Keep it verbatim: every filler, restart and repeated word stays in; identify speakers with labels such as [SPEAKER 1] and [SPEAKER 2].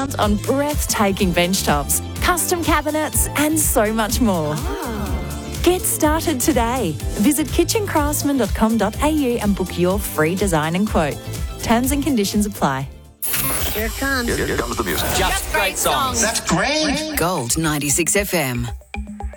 [SPEAKER 1] discounts on breathtaking bench tops, custom cabinets and so much more. Get started today. Visit kitchen craftsman dot com dot a u and book your free design and quote. Terms and conditions apply.
[SPEAKER 2] Here it comes.
[SPEAKER 3] Here, here comes the music.
[SPEAKER 4] Just great songs.
[SPEAKER 2] That's great.
[SPEAKER 5] Gold ninety-six F M.